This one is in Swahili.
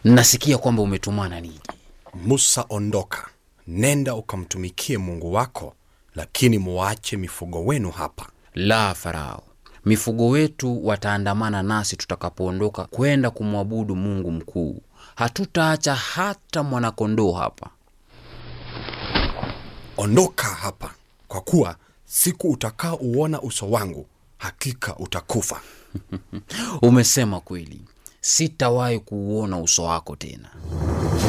Nasikia kwamba umetumana nije. Musa, ondoka. Nenda ukamtumikie Mungu wako, lakini muache mifugo wenu hapa. La, Farao. Mifugo wetu wataandamana nasi tutakapoondoka kwenda kumwabudu Mungu mkuu. Hatutaacha hata mwanakondoo hapa. Ondoka hapa, kwa kuwa siku utakao uona uso wangu, hakika utakufa. Umesema kweli. Sitawahi kuuona uso wako tena.